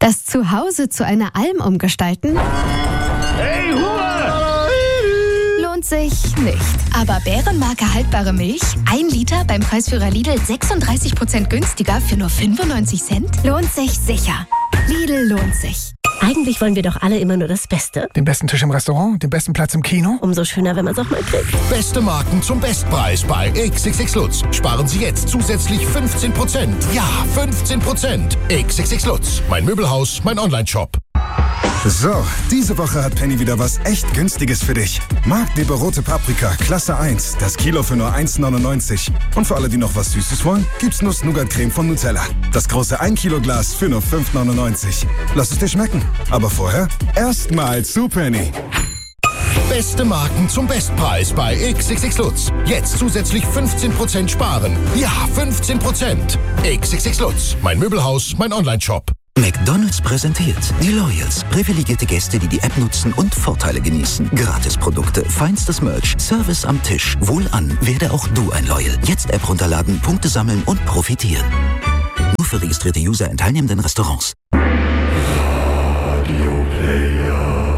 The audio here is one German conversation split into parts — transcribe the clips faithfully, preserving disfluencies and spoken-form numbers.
Das Zuhause zu einer Alm umgestalten? Hey, Ruhe! Lohnt sich nicht. Aber Bärenmarke haltbare Milch, ein Liter beim Preisführer Lidl sechsunddreißig Prozent günstiger für nur fünfundneunzig Cent? Lohnt sich sicher. Lidl lohnt sich. Eigentlich wollen wir doch alle immer nur das Beste. Den besten Tisch im Restaurant, den besten Platz im Kino. Umso schöner, wenn man es auch mal kriegt. Beste Marken zum Bestpreis bei X X X Lutz. Sparen Sie jetzt zusätzlich fünfzehn Prozent. Ja, fünfzehn Prozent. X X X Lutz. Mein Möbelhaus, mein Online-Shop. So, diese Woche hat Penny wieder was echt Günstiges für dich. Magdeburg rote Paprika, Klasse eins, das Kilo für nur eins neunundneunzig. Und für alle, die noch was Süßes wollen, gibt's Nuss-Nougat-Creme von Nutella. Das große ein Kilo Glas für nur fünf neunundneunzig. Lass es dir schmecken. Aber vorher erstmal zu Penny. Beste Marken zum Bestpreis bei X X X Lutz. Jetzt zusätzlich fünfzehn Prozent sparen. Ja, fünfzehn Prozent. X X X Lutz. Mein Möbelhaus, mein Online-Shop. McDonald's präsentiert die Loyals. Privilegierte Gäste, die die App nutzen und Vorteile genießen. Gratisprodukte, feinstes Merch, Service am Tisch. Wohlan, werde auch du ein Loyal. Jetzt App runterladen, Punkte sammeln und profitieren. Nur für registrierte User in teilnehmenden Restaurants. Radio Player.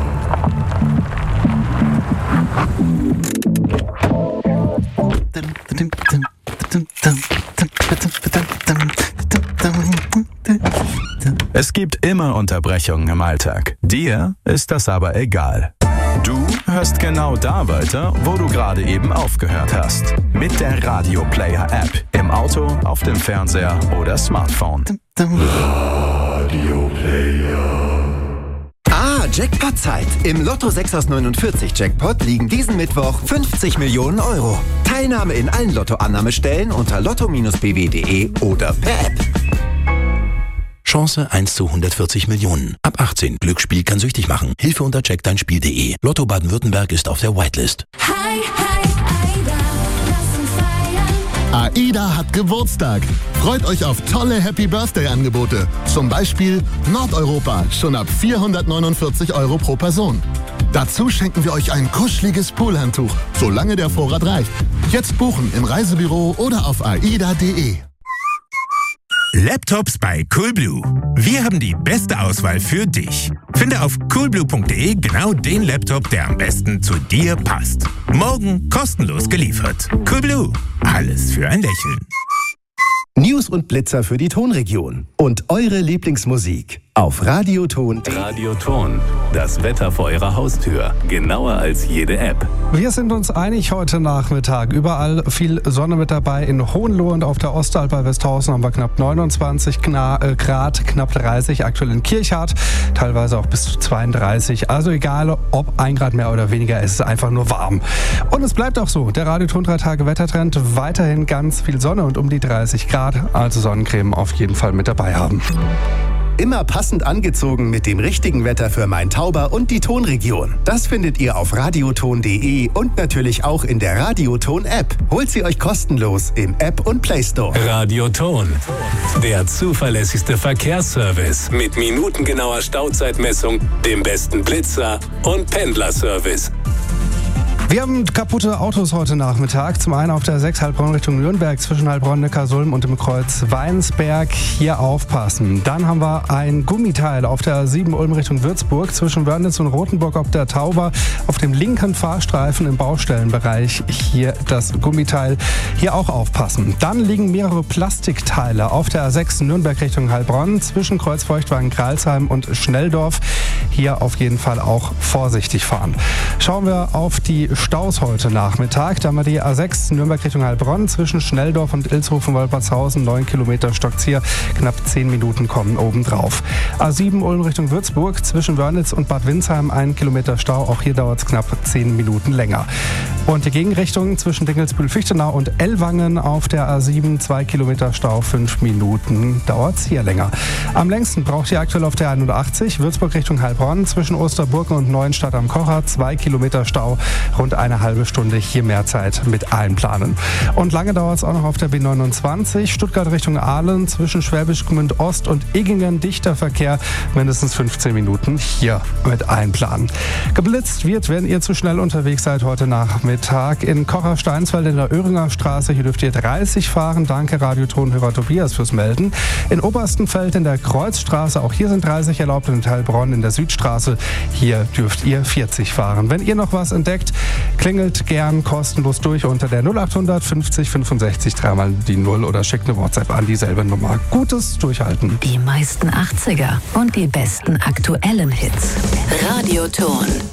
Es gibt immer Unterbrechungen im Alltag. Dir ist das aber egal. Du hörst genau da weiter, wo du gerade eben aufgehört hast. Mit der Radio Player App. Im Auto, auf dem Fernseher oder Smartphone. Radio Player. Ah, Jackpot-Zeit. Im Lotto sechs aus neunundvierzig Jackpot liegen diesen Mittwoch fünfzig Millionen Euro. Teilnahme in allen Lotto-Annahmestellen unter lotto Bindestrich b w punkt de oder per App. Chance eins zu hundertvierzig Millionen. Ab achtzehn. Glücksspiel kann süchtig machen. Hilfe unter check dein Spiel punkt de. Lotto Baden-Württemberg ist auf der Whitelist. Hi, hi, AIDA, lass uns feiern. AIDA hat Geburtstag. Freut euch auf tolle Happy Birthday-Angebote. Zum Beispiel Nordeuropa, schon ab vierhundertneunundvierzig Euro pro Person. Dazu schenken wir euch ein kuscheliges Poolhandtuch, solange der Vorrat reicht. Jetzt buchen im Reisebüro oder auf aida punkt de. Laptops bei Coolblue. Wir haben die beste Auswahl für dich. Finde auf coolblue punkt de genau den Laptop, der am besten zu dir passt. Morgen kostenlos geliefert. Coolblue. Alles für ein Lächeln. News und Blitzer für die Tonregion. Und eure Lieblingsmusik auf Radioton. Radioton, das Wetter vor eurer Haustür. Genauer als jede App. Wir sind uns einig heute Nachmittag. Überall viel Sonne mit dabei. In Hohenlohe und auf der Ostalb bei Westhausen haben wir knapp neunundzwanzig Grad, knapp dreißig. Aktuell in Kirchhardt, teilweise auch bis zu zweiunddreißig. Also egal, ob ein Grad mehr oder weniger, es ist einfach nur warm. Und es bleibt auch so. Der Radioton drei Tage Wettertrend. Weiterhin ganz viel Sonne und um die dreißig Grad. Also Sonnencreme auf jeden Fall mit dabei haben. Immer passend angezogen mit dem richtigen Wetter für Main-Tauber und die Tonregion. Das findet ihr auf radioton punkt de und natürlich auch in der Radioton-App. Holt sie euch kostenlos im App und Play Store. Radioton, der zuverlässigste Verkehrsservice mit minutengenauer Stauzeitmessung, dem besten Blitzer und Pendlerservice. Wir haben kaputte Autos heute Nachmittag. Zum einen auf der sechs Heilbronn Richtung Nürnberg zwischen Heilbronn, Neckarsulm und dem Kreuz Weinsberg. Hier aufpassen. Dann haben wir ein Gummiteil auf der sieben Ulm Richtung Würzburg zwischen Wörnitz und Rothenburg ob der Tauber. Auf dem linken Fahrstreifen im Baustellenbereich hier das Gummiteil. Hier auch aufpassen. Dann liegen mehrere Plastikteile auf der A sechs Nürnberg Richtung Heilbronn zwischen Kreuz Feuchtwagen-Kralsheim und Schnelldorf. Hier auf jeden Fall auch vorsichtig fahren. Schauen wir auf die Staus heute Nachmittag. Da haben wir die A sechs Nürnberg Richtung Heilbronn zwischen Schnelldorf und Ilshofen-Wolpertshausen. neun Kilometer Stockzier, knapp zehn Minuten kommen obendrauf. A sieben Ulm Richtung Würzburg zwischen Wörnitz und Bad Windsheim. ein Kilometer Stau. Auch hier dauert es knapp zehn Minuten länger. Und die Gegenrichtung zwischen Dinkelsbühl-Fichtenau und Ellwangen auf der A sieben. zwei Kilometer Stau. fünf Minuten dauert es hier länger. Am längsten braucht ihr aktuell auf der einundachtzig Würzburg Richtung Heilbronn zwischen Osterburgen und Neuenstadt am Kocher. zwei Kilometer Stau. Rund eine halbe Stunde hier mehr Zeit mit einplanen. Und lange dauert es auch noch auf der B neunundzwanzig, Stuttgart Richtung Aalen, zwischen Schwäbisch Gmünd Ost und Eggingen, dichter Verkehr, mindestens fünfzehn Minuten hier mit einplanen. Geblitzt wird, wenn ihr zu schnell unterwegs seid heute Nachmittag Mittag. In Kocher-Steinsfeld in der Öhringer Straße, hier dürft ihr dreißig fahren. Danke Radiotonhörer Tobias fürs Melden. In Oberstenfeld in der Kreuzstraße, auch hier sind dreißig erlaubt. Und in Heilbronn in der Südstraße, hier dürft ihr vierzig fahren. Wenn ihr noch was entdeckt, klingelt gern kostenlos durch unter der null achthundert fünfzig fünfundsechzig dreimal die null oder schickt eine WhatsApp an dieselbe Nummer. Gutes Durchhalten. Die meisten achtziger und die besten aktuellen Hits. Radioton.